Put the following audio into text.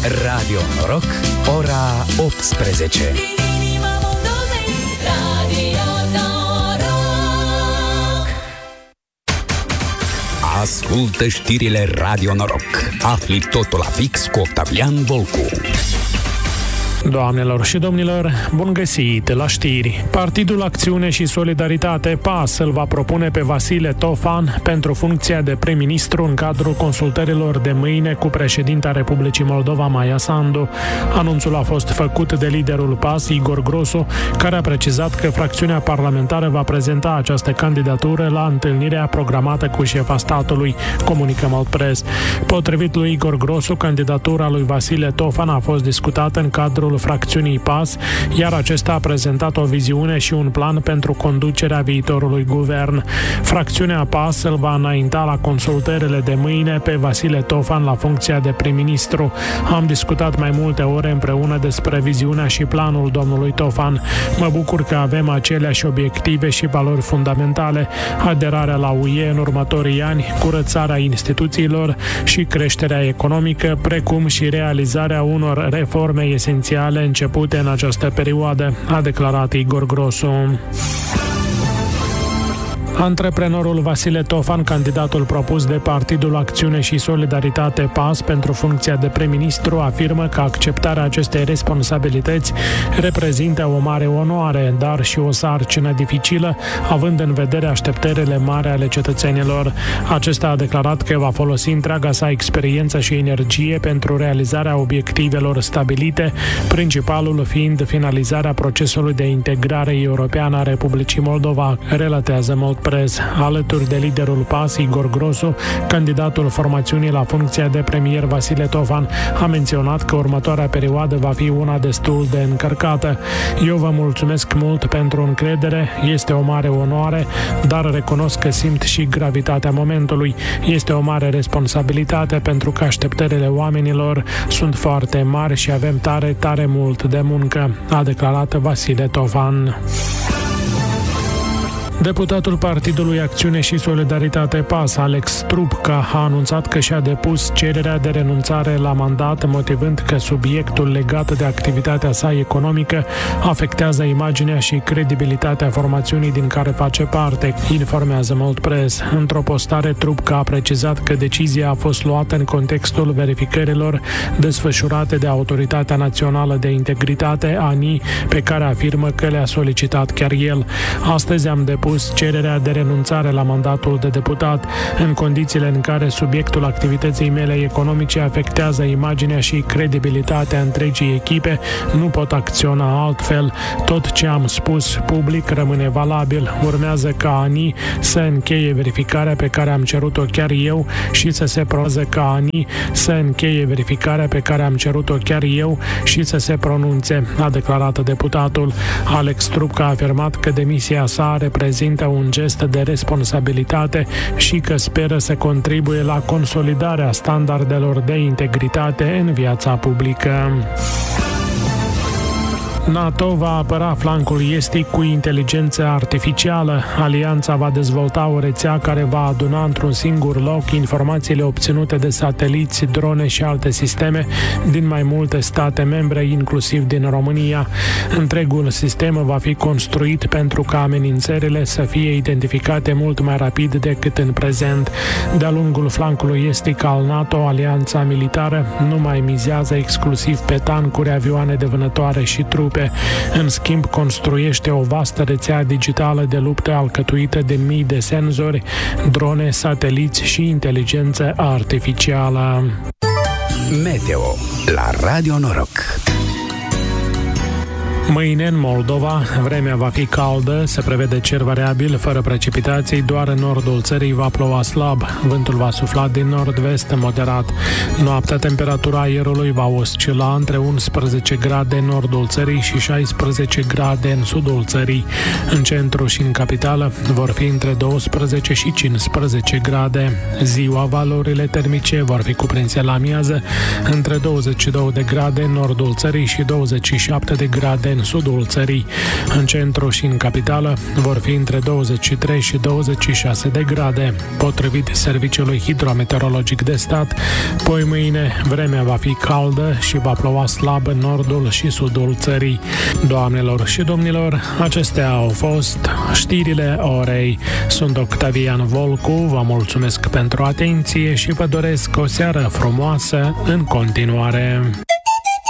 Radio Noroc, ora 18. Ascultă știrile Radio Noroc. Afli totul la fix cu Octavian Volcu. Doamnelor și domnilor, bun găsit la știri. Partidul Acțiune și Solidaritate PAS îl va propune pe Vasile Tofan pentru funcția de prim-ministru în cadrul consultărilor de mâine cu președinta Republicii Moldova, Maia Sandu. Anunțul a fost făcut de liderul PAS, Igor Grosu, care a precizat că fracțiunea parlamentară va prezenta această candidatură la întâlnirea programată cu șefa statului, comunică Maltpress. Potrivit lui Igor Grosu, candidatura lui Vasile Tofan a fost discutată în cadrul fracțiunii PAS, iar acesta a prezentat o viziune și un plan pentru conducerea viitorului guvern. Fracțiunea PAS îl va înainta la consultările de mâine pe Vasile Tofan la funcția de prim-ministru. Am discutat mai multe ore împreună despre viziunea și planul domnului Tofan. Mă bucur că avem aceleași obiective și valori fundamentale: aderarea la UE în următorii ani, curățarea instituțiilor și creșterea economică, precum și realizarea unor reforme esențiale începute în această perioadă, a declarat Igor Grosu. Antreprenorul Vasile Tofan, candidatul propus de Partidul Acțiune și Solidaritate PAS pentru funcția de prim-ministru, afirmă că acceptarea acestei responsabilități reprezintă o mare onoare, dar și o sarcină dificilă, având în vedere așteptările mari ale cetățenilor. Acesta a declarat că va folosi întreaga sa experiență și energie pentru realizarea obiectivelor stabilite, principalul fiind finalizarea procesului de integrare europeană a Republicii Moldova, relatează Maltpress. Alături de liderul PAS, Igor Grosu, candidatul formațiunii la funcția de premier Vasile Tofan a menționat că următoarea perioadă va fi una destul de încărcată. Eu vă mulțumesc mult pentru încredere, este o mare onoare, dar recunosc că simt și gravitatea momentului. Este o mare responsabilitate pentru că așteptările oamenilor sunt foarte mari și avem tare mult de muncă, a declarat Vasile Tofan. Deputatul Partidului Acțiune și Solidaritate PAS, Alex Trubca, a anunțat că și-a depus cererea de renunțare la mandat, motivând că subiectul legat de activitatea sa economică afectează imaginea și credibilitatea formațiunii din care face parte, informează Maltpress. Într-o postare, Trubca a precizat că decizia a fost luată în contextul verificărilor desfășurate de Autoritatea Națională de Integritate, ANI, pe care afirmă că le-a solicitat chiar el. Astăzi am depus cererea de renunțare la mandatul de deputat. În condițiile în care subiectul activității mele economice afectează imaginea și credibilitatea întregii echipe, nu pot acționa altfel. Tot ce am spus public rămâne valabil. Urmează ca ANI să încheie verificarea pe care am cerut-o chiar eu și să se pronunțe, a declarat deputatul. Alex Trubca a afirmat că demisia sa reprezintă un gest de responsabilitate și că speră să contribuie la consolidarea standardelor de integritate în viața publică. NATO va apăra flancul estic cu inteligență artificială. Alianța va dezvolta o rețea care va aduna într-un singur loc informațiile obținute de sateliți, drone și alte sisteme din mai multe state membre, inclusiv din România. Întregul sistem va fi construit pentru ca amenințările să fie identificate mult mai rapid decât în prezent. De-a lungul flancului estic al NATO, alianța militară nu mai mizează exclusiv pe tancuri, avioane de vânătoare și trupe. În schimb, construiește o vastă rețea digitală de luptă alcătuită de mii de senzori, drone, sateliți și inteligență artificială. Meteo la Radio Noroc. Mâine în Moldova, vremea va fi caldă, se prevede cer variabil, fără precipitații, doar în nordul țării va ploua slab, vântul va sufla din nord-vest moderat. Noaptea, temperatura aerului va oscila între 11 grade în nordul țării și 16 grade în sudul țării. În centru și în capitală vor fi între 12 și 15 grade. Ziua, valorile termice vor fi cuprinse la amiază între 22 de grade în nordul țării și 27 de grade în sudul țării. În centru și în capitală vor fi între 23 și 26 de grade. Potrivit Serviciului Hidrometeorologic de Stat, poi mâine vremea va fi caldă și va ploua slab în nordul și sudul țării. Doamnelor și domnilor, acestea au fost știrile orei. Sunt Octavian Volcu, vă mulțumesc pentru atenție și vă doresc o seară frumoasă în continuare.